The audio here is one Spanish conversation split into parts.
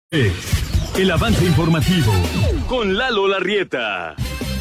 El avance informativo con Lalo Larrieta.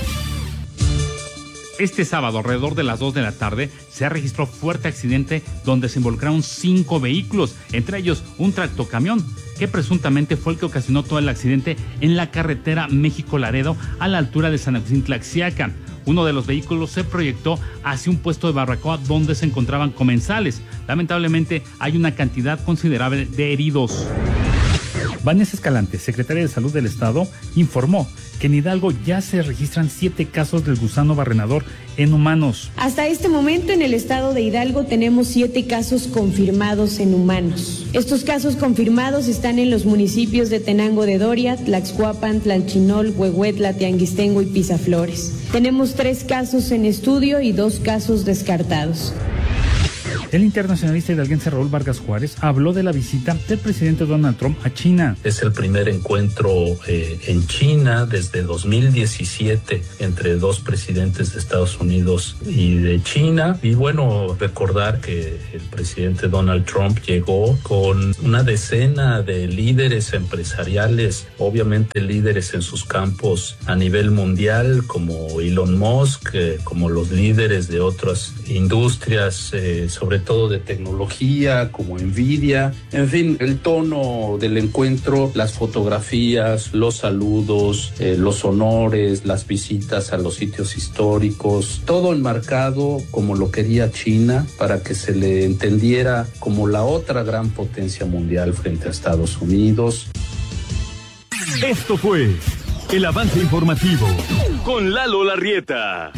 Este sábado, alrededor de las 2 de la tarde, se registró fuerte accidente donde se involucraron 5 vehículos, entre ellos un tractocamión, que presuntamente fue el que ocasionó todo el accidente en la carretera México-Laredo a la altura de San Agustín Tlaxiacan. Uno de los vehículos se proyectó hacia un puesto de barbacoa donde se encontraban comensales. Lamentablemente, hay una cantidad considerable de heridos. Vanessa Escalante, secretaria de Salud del Estado, informó que en Hidalgo ya se registran 7 casos del gusano barrenador en humanos. Hasta este momento en el estado de Hidalgo tenemos 7 casos confirmados en humanos. Estos casos confirmados están en los municipios de Tenango de Doria, Tlaxcuapan, Tlanchinol, Huehuetla, Tianguistengo y Pisaflores. Tenemos 3 casos en estudio y 2 casos descartados. El internacionalista hidalguense Raúl Vargas Juárez habló de la visita del presidente Donald Trump a China. Es el primer encuentro en China desde 2017 entre 2 presidentes de Estados Unidos y de China. Y bueno, recordar que el presidente Donald Trump llegó con una decena de líderes empresariales, obviamente líderes en sus campos a nivel mundial, como Elon Musk, como los líderes de otras industrias, sobre todo de tecnología, como Nvidia. En fin, el tono del encuentro, las fotografías, los saludos, los honores, las visitas a los sitios históricos, todo enmarcado como lo quería China, para que se le entendiera como la otra gran potencia mundial frente a Estados Unidos. Esto fue el avance informativo con Lalo Larrieta.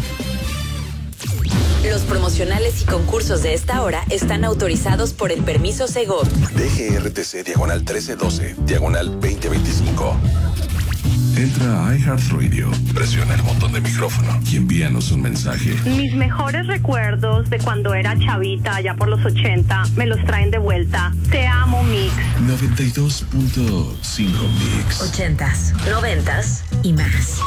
Los promocionales y concursos de esta hora están autorizados por el permiso Segov. DGRTC diagonal 1312, diagonal 2025. Entra a iHeartRadio, presiona el botón de micrófono y envíanos un mensaje. Mis mejores recuerdos de cuando era chavita, allá por los 80, me los traen de vuelta. Te amo, Mix. 92.5 Mix. 80s, 90s y más.